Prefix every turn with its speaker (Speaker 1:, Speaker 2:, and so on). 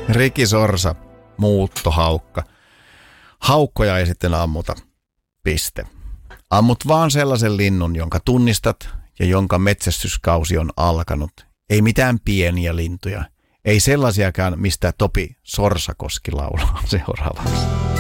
Speaker 1: Riki Sorsa, muuttohaukka. Haukkoja ei sitten ammuta. Piste. Ammut vaan sellaisen linnun, jonka tunnistat ja jonka metsästyskausi on alkanut. Ei mitään pieniä lintuja. Ei sellaisiakaan, mistä Topi Sorsakoski laulaa seuraavaksi.